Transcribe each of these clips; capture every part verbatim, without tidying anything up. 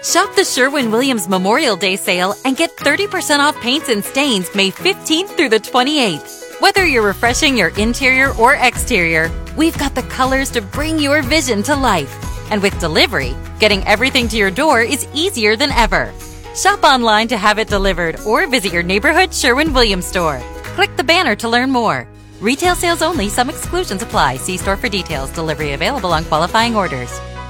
Shop the Sherwin-Williams Memorial Day sale and get thirty percent off paints and stains May fifteenth through the twenty-eighth. Whether you're refreshing your interior or exterior, we've got the colors to bring your vision to life. And with delivery, getting everything to your door is easier than ever. Shop online to have it delivered or visit your neighborhood Sherwin-Williams store. Click the banner to learn more. Retail sales only. Some exclusions apply. See store for details. Delivery available on qualifying orders.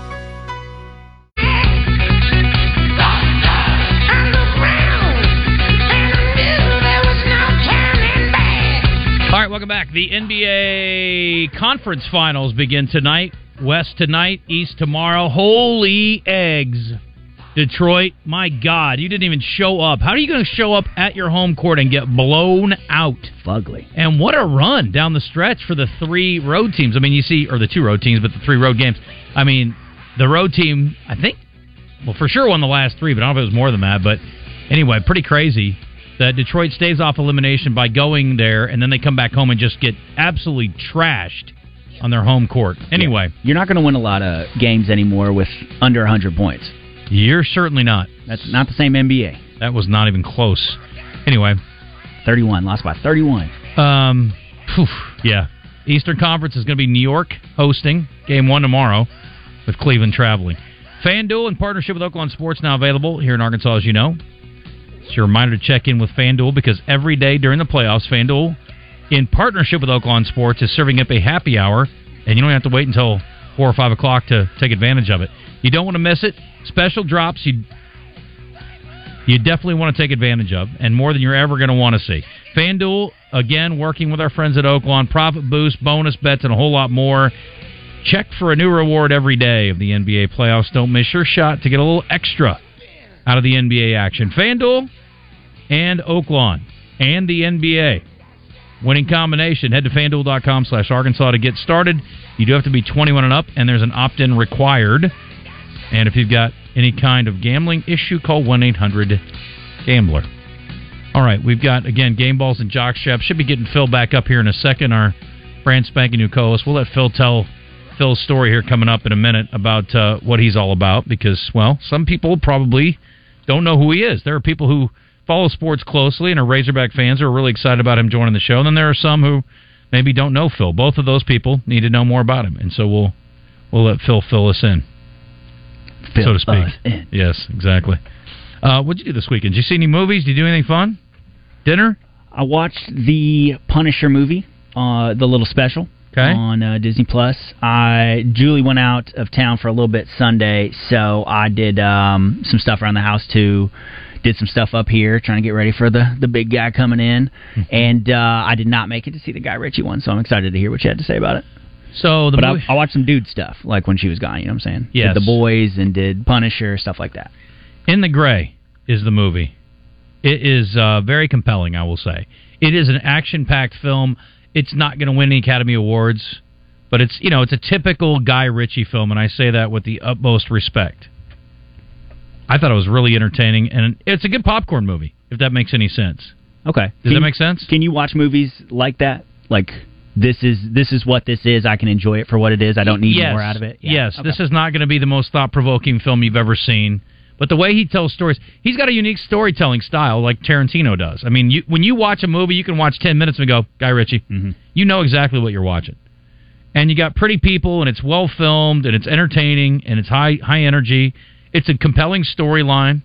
All right, welcome back. The N B A Conference Finals begin tonight. West tonight, East tomorrow. Holy eggs. Detroit, my God, you didn't even show up. How are you going to show up at your home court and get blown out? Fugly. And what a run down the stretch for the three road teams. I mean, you see, or the two road teams, but the three road games. I mean, the road team, I think, well, for sure won the last three, but I don't know if it was more than that. But anyway, pretty crazy that Detroit stays off elimination by going there, and then they come back home and just get absolutely trashed on their home court. Anyway. Yeah. You're not going to win a lot of games anymore with under one hundred points. You're certainly not. That's not the same N B A. That was not even close. Anyway. thirty-one. Lost by thirty-one. Um, whew, yeah. Eastern Conference is going to be New York hosting game one tomorrow with Cleveland traveling. FanDuel, in partnership with Oaklawn Sports, now available here in Arkansas, as you know. It's your reminder to check in with FanDuel because every day during the playoffs, FanDuel, in partnership with Oaklawn Sports, is serving up a happy hour, and you don't have to wait until four or five o'clock to take advantage of it. You don't want to miss it. Special drops you you definitely want to take advantage of, and more than you're ever going to want to see. FanDuel, again, working with our friends at Oaklawn, profit boost, bonus bets, and a whole lot more. Check for a new reward every day of the N B A playoffs. Don't miss your shot to get a little extra out of the N B A action. FanDuel and Oaklawn and the N B A. Winning combination. Head to FanDuel.com slash Arkansas to get started. You do have to be twenty-one and up, and there's an opt-in required. And if you've got any kind of gambling issue, call one eight hundred gambler. All right, we've got, again, Game Balls and Jock Strap. Should be getting Phil back up here in a second, our brand spanking new co-host. We'll let Phil tell Phil's story here coming up in a minute about uh, what he's all about because, well, some people probably don't know who he is. There are people who follow sports closely and are Razorback fans who are really excited about him joining the show. And then there are some who maybe don't know Phil. Both of those people need to know more about him. And so we'll we'll let Phil fill us in, fill so to speak. Us in. Yes, exactly. Uh, what'd you do this weekend? Did you see any movies? Did you do anything fun? Dinner? I watched the Punisher movie, uh, the little special. Okay. On uh, Disney Plus. I Julie went out of town for a little bit Sunday, so I did um, some stuff around the house too. Did some stuff up here, trying to get ready for the, the big guy coming in, and uh, I did not make it to see the Guy Ritchie one, so I'm excited to hear what you had to say about it. So, the but movie- I, I watched some dude stuff, like when she was gone. You know what I'm saying? Yes. Did The Boys and did Punisher, stuff like that. In the Gray is the movie. It is uh, very compelling, I will say. It is an action-packed film. It's not going to win any Academy Awards, but it's, you know, it's a typical Guy Ritchie film, and I say that with the utmost respect. I thought it was really entertaining, and it's a good popcorn movie, if that makes any sense. Okay. Does Can that you- make sense? Can you watch movies like that? Like, this is this is what this is. I can enjoy it for what it is. I don't need yes. more out of it. Yeah. Yes, Okay. this is not going to be the most thought-provoking film you've ever seen. But the way he tells stories, he's got a unique storytelling style like Tarantino does. I mean, you, when you watch a movie, you can watch ten minutes and go, Guy Ritchie. Mm-hmm. You know exactly what you're watching. And you got pretty people, and it's well-filmed, and it's entertaining, and it's high high energy. It's a compelling storyline.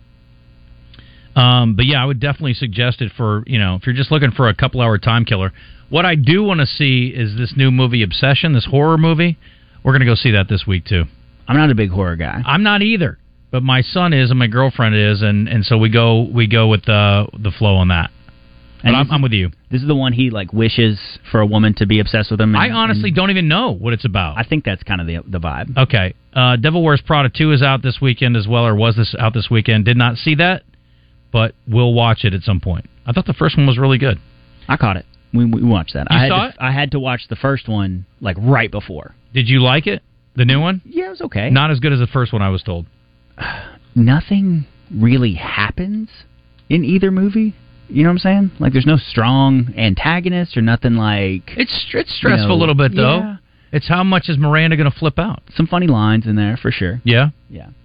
Um, but, yeah, I would definitely suggest it for, you know, if you're just looking for a couple-hour time killer. What I do want to see is this new movie, Obsession, this horror movie. We're going to go see that this week, too. I'm not a big horror guy. I'm not either. But my son is and my girlfriend is, and, and so we go we go with the the flow on that. But And I'm, this- I'm with you. This is the one he like wishes for a woman to be obsessed with him. And, I honestly and don't even know what it's about. I think that's kind of the the vibe. Okay. Uh, Devil Wears Prada two is out this weekend as well, or was this out this weekend? Did not see that, but we'll watch it at some point. I thought the first one was really good. I caught it. We, we watched that. You I had saw to, it? I had to watch the first one like right before. Did you like it? The new one? Yeah, it was okay. Not as good as the first one, I was told. Nothing really happens in either movie. You know what I'm saying? Like, there's no strong antagonist or nothing like... It's it's stressful you know, a little bit, though. yeah. It's how much is Miranda going to flip out? Some funny lines in there, for sure. Yeah? Yeah.